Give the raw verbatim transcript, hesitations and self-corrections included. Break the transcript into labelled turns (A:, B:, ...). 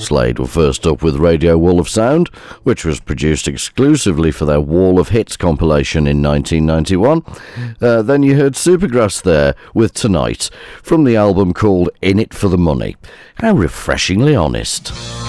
A: Slade were first up with Radio Wall of Sound, which was produced exclusively for their Wall of Hits compilation in nineteen ninety-one. Uh, then you heard Supergrass there with Tonight, from the album called In It For The Money. How refreshingly honest.